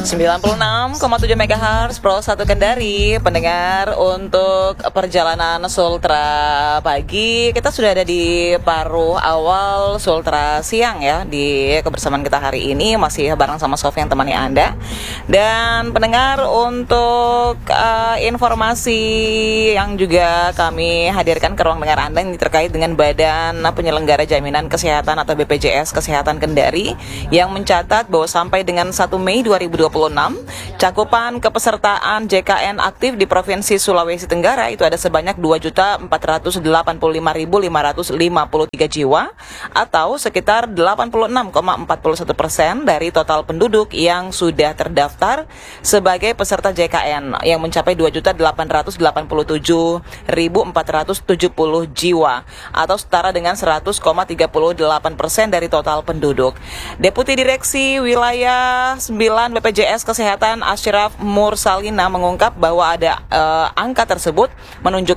96,7 MHz Pro 1 Kendari. Pendengar, untuk perjalanan Sultra pagi, kita sudah ada di paruh awal Sultra siang ya. Di kebersamaan kita hari ini masih bareng sama Sofi yang temani Anda. Dan pendengar, untuk informasi yang juga kami hadirkan ke ruang dengar Anda ini terkait dengan Badan Penyelenggara Jaminan Kesehatan atau BPJS Kesehatan Kendari yang mencatat bahwa sampai dengan 1 Mei 2026 cakupan kepesertaan JKN aktif di Provinsi Sulawesi Tenggara itu ada sebanyak 2.485.553 jiwa atau sekitar 86,41% dari total penduduk yang sudah terdaftar sebagai peserta JKN yang mencapai 2.887.470 jiwa atau setara dengan 100,38% dari total penduduk. Deputi Direksi Wilayah 9 BPJS Kesehatan Ashraf Mursalina mengungkap bahwa ada angka tersebut menunjukkan